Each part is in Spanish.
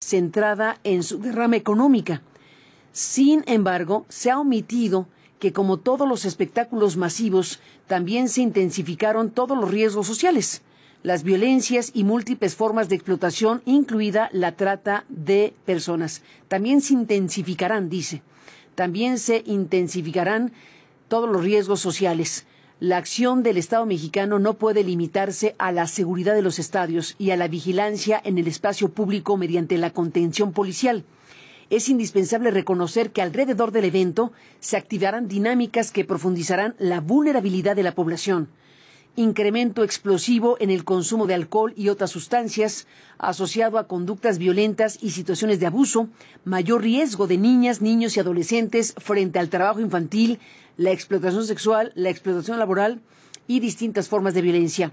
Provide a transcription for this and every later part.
centrada en su derrama económica. Sin embargo, se ha omitido que, como todos los espectáculos masivos, también se intensificaron todos los riesgos sociales, las violencias y múltiples formas de explotación, incluida la trata de personas. También se intensificarán, dice, todos los riesgos sociales. La acción del Estado mexicano no puede limitarse a la seguridad de los estadios y a la vigilancia en el espacio público mediante la contención policial. Es indispensable reconocer que alrededor del evento se activarán dinámicas que profundizarán la vulnerabilidad de la población. Incremento explosivo en el consumo de alcohol y otras sustancias, asociado a conductas violentas y situaciones de abuso, mayor riesgo de niñas, niños y adolescentes frente al trabajo infantil, la explotación sexual, la explotación laboral y distintas formas de violencia.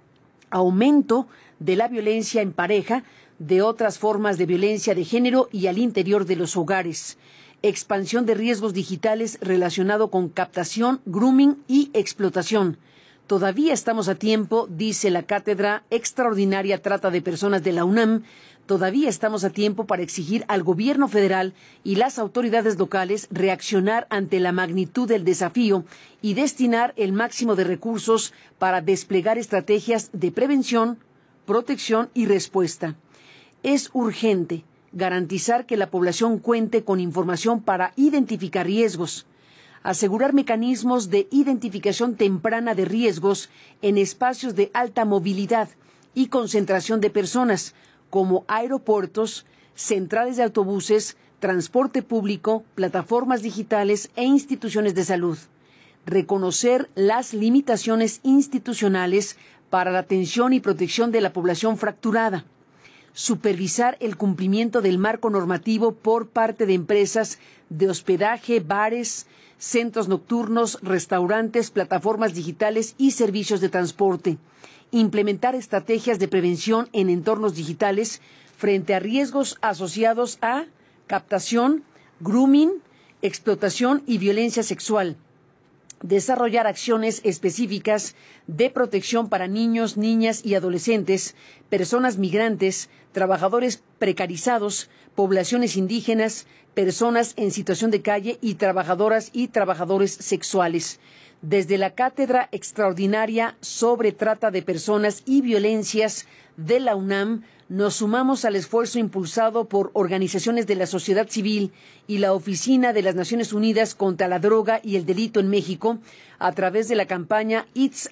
Aumento de la violencia en pareja, de otras formas de violencia de género y al interior de los hogares. Expansión de riesgos digitales relacionado con captación, grooming y explotación. Todavía estamos a tiempo, dice la Cátedra Extraordinaria Trata de Personas de la UNAM, todavía estamos a tiempo para exigir al gobierno federal y las autoridades locales reaccionar ante la magnitud del desafío y destinar el máximo de recursos para desplegar estrategias de prevención, protección y respuesta. Es urgente garantizar que la población cuente con información para identificar riesgos, asegurar mecanismos de identificación temprana de riesgos en espacios de alta movilidad y concentración de personas, como aeropuertos, centrales de autobuses, transporte público, plataformas digitales e instituciones de salud. Reconocer las limitaciones institucionales para la atención y protección de la población fracturada. Supervisar el cumplimiento del marco normativo por parte de empresas de hospedaje, bares, centros nocturnos, restaurantes, plataformas digitales y servicios de transporte. Implementar estrategias de prevención en entornos digitales frente a riesgos asociados a captación, grooming, explotación y violencia sexual. Desarrollar acciones específicas de protección para niños, niñas y adolescentes, personas migrantes, trabajadores precarizados, poblaciones indígenas, personas en situación de calle y trabajadoras y trabajadores sexuales. Desde la Cátedra Extraordinaria sobre Trata de Personas y Violencias de la UNAM, nos sumamos al esfuerzo impulsado por organizaciones de la sociedad civil y la Oficina de las Naciones Unidas contra la Droga y el Delito en México a través de la campaña It's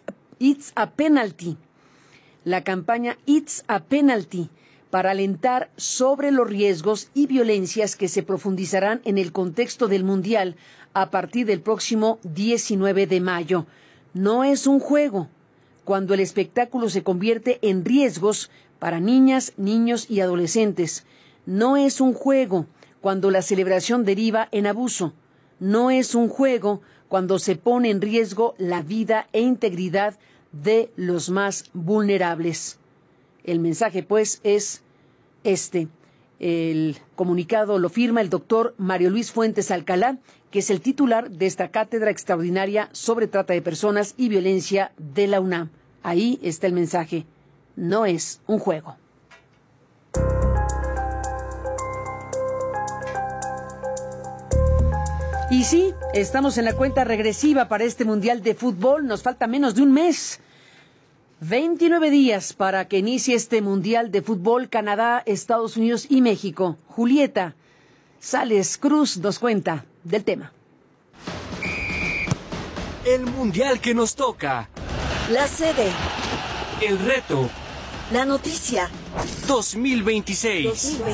a Penalty. La campaña It's a Penalty, para alentar sobre los riesgos y violencias que se profundizarán en el contexto del Mundial a partir del próximo 19 de mayo. No es un juego cuando el espectáculo se convierte en riesgos para niñas, niños y adolescentes. No es un juego cuando la celebración deriva en abuso. No es un juego cuando se pone en riesgo la vida e integridad de los más vulnerables. El mensaje, pues, es este. El comunicado lo firma el doctor Mario Luis Fuentes Alcalá, que es el titular de esta Cátedra Extraordinaria sobre Trata de Personas y Violencia de la UNAM. Ahí está el mensaje. No es un juego. Y sí, estamos en la cuenta regresiva para este Mundial de Fútbol. Nos falta menos de un mes. 29 días para que inicie este Mundial de Fútbol. Canadá, Estados Unidos y México. Julieta Sales Cruz nos cuenta del tema. El Mundial que nos toca. La sede. El reto. La noticia. 2026.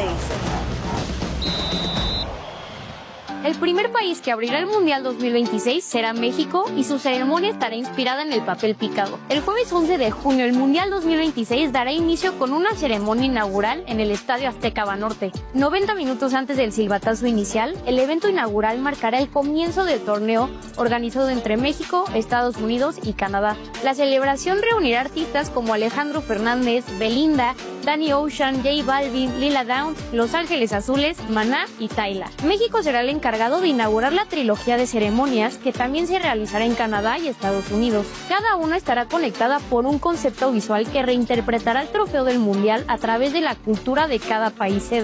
El primer país que abrirá el Mundial 2026 será México y su ceremonia estará inspirada en el papel picado. El jueves 11 de junio el Mundial 2026 dará inicio con una ceremonia inaugural en el Estadio Azteca Banorte. 90 minutos antes del silbatazo inicial, el evento inaugural marcará el comienzo del torneo organizado entre México, Estados Unidos y Canadá. La celebración reunirá artistas como Alejandro Fernández, Belinda, Danny Ocean, J Balvin, Lila Downs, Los Ángeles Azules, Maná y Tyla. México será el encargado de inaugurar la trilogía de ceremonias que también se realizará en Canadá y Estados Unidos. Cada una estará conectada por un concepto visual que reinterpretará el trofeo del Mundial a través de la cultura de cada país sede.